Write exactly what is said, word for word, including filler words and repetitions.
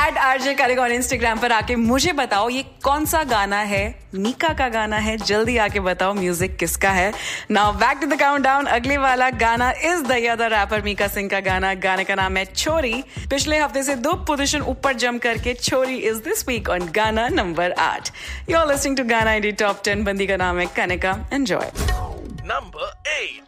Eight RJ करेगा और Instagram पर आके मुझे बताओ ये कौन सा गाना है, मीका का गाना है, जल्दी आके बताओ म्यूजिक किसका है. Now back to the countdown. अगले वाला गाना is the the wrapper Mika Singh का गाना. गाने का नाम है छोरी. पिछले हफ्ते से दो पोजीशन ऊपर जंप करके छोरी इज दिस वीक ऑन गाना नंबर आठ. यू आर लिसनिंग टू गाना इंडी टॉप टेन. बंदी का नाम है कनिका. एंजॉय. Number eight.